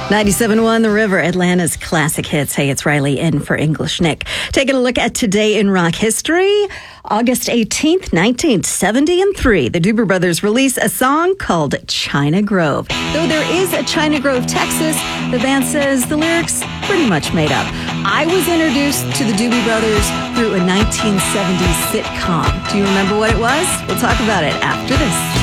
97.1 The River, Atlanta's classic hits. Hey, it's Riley in for English Nick. Taking a look at today in rock history. August 18th, 1973, the Doobie Brothers release a song called China Grove. Though there is a China Grove, Texas, the band says the lyrics pretty much made up. I was introduced to the Doobie Brothers through a 1970s sitcom. Do you remember what it was? We'll talk about it after this.